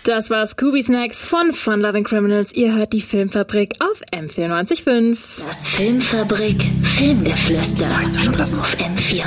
Das war Scooby Snacks von Fun Loving Criminals. Ihr hört die Filmfabrik auf M94.5. Das Filmfabrik Filmgeflüster auf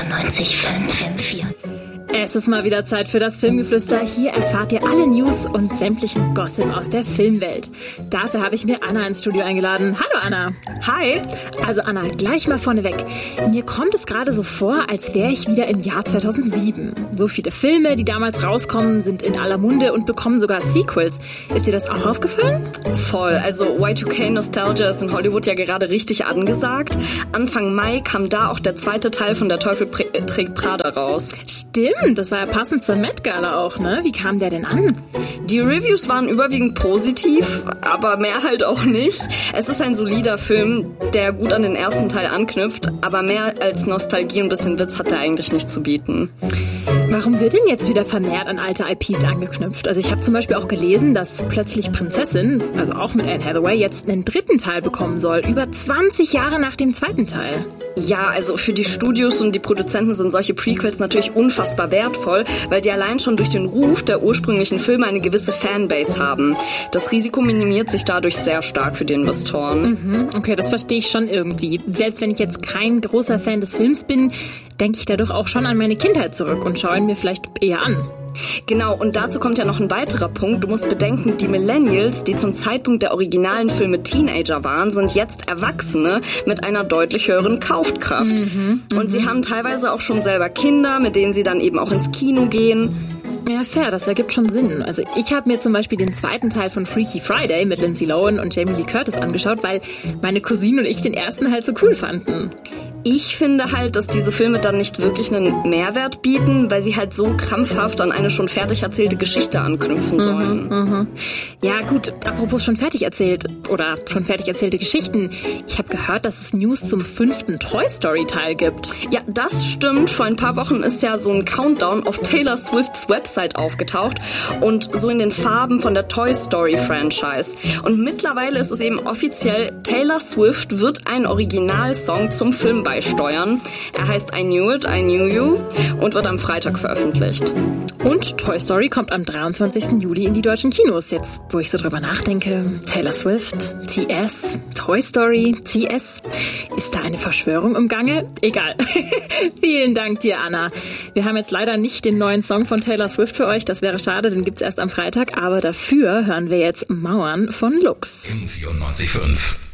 M94.5. Es ist mal wieder Zeit für das Filmgeflüster. Hier erfahrt ihr alle News und sämtlichen Gossip aus der Filmwelt. Dafür habe ich mir Anna ins Studio eingeladen. Hallo Anna. Hi. Also Anna, gleich mal vorneweg. Mir kommt es gerade so vor, als wäre ich wieder im Jahr 2007. So viele Filme, die damals rauskommen, sind in aller Munde und bekommen sogar Sequels. Ist dir das auch aufgefallen? Voll. Also Y2K-Nostalgia ist in Hollywood ja gerade richtig angesagt. Anfang Mai kam da auch der zweite Teil von Der Teufel trägt Prada raus. Stimmt. Das war ja passend zur Met Gala auch, ne? Wie kam der denn an? Die Reviews waren überwiegend positiv, aber mehr halt auch nicht. Es ist ein solider Film, der gut an den ersten Teil anknüpft, aber mehr als Nostalgie und ein bisschen Witz hat er eigentlich nicht zu bieten. Warum wird denn jetzt wieder vermehrt an alte IPs angeknüpft? Also ich habe zum Beispiel auch gelesen, dass plötzlich Prinzessin, also auch mit Anne Hathaway, jetzt einen dritten Teil bekommen soll. Über 20 Jahre nach dem zweiten Teil. Ja, also für die Studios und die Produzenten sind solche Prequels natürlich unfassbar wertvoll, weil die allein schon durch den Ruf der ursprünglichen Filme eine gewisse Fanbase haben. Das Risiko minimiert sich dadurch sehr stark für die Investoren. Okay, das verstehe ich schon irgendwie. Selbst wenn ich jetzt kein großer Fan des Films bin, denke ich dadurch auch schon an meine Kindheit zurück und schaue ihn mir vielleicht eher an. Genau, und dazu kommt ja noch ein weiterer Punkt. Du musst bedenken, die Millennials, die zum Zeitpunkt der originalen Filme Teenager waren, sind jetzt Erwachsene mit einer deutlich höheren Kaufkraft. Und sie haben teilweise auch schon selber Kinder, mit denen sie dann eben auch ins Kino gehen. Ja, fair, das ergibt schon Sinn. Also ich habe mir zum Beispiel den zweiten Teil von Freaky Friday mit Lindsay Lohan und Jamie Lee Curtis angeschaut, weil meine Cousine und ich den ersten halt so cool fanden. Ich finde halt, dass diese Filme dann nicht wirklich einen Mehrwert bieten, weil sie halt so krampfhaft an eine schon fertig erzählte Geschichte anknüpfen sollen. Ja gut, apropos schon fertig erzählt oder schon fertig erzählte Geschichten. Ich habe gehört, dass es News zum 5. Toy Story Teil gibt. Ja, das stimmt. Vor ein paar Wochen ist ja so ein Countdown auf Taylor Swifts Website aufgetaucht und so in den Farben von der Toy Story Franchise. Und mittlerweile ist es eben offiziell, Taylor Swift wird einen Originalsong zum Film beisteuern. Er heißt I Knew It, I Knew You und wird am Freitag veröffentlicht. Und Toy Story kommt am 23. Juli in die deutschen Kinos. Jetzt, wo ich so drüber nachdenke, Taylor Swift, TS, Toy Story, TS. Ist da eine Verschwörung im Gange? Egal. Vielen Dank dir, Anna. Wir haben jetzt leider nicht den neuen Song von Taylor Swift für euch. Das wäre schade, den gibt's erst am Freitag. Aber dafür hören wir jetzt Mauern von Lux. 94.5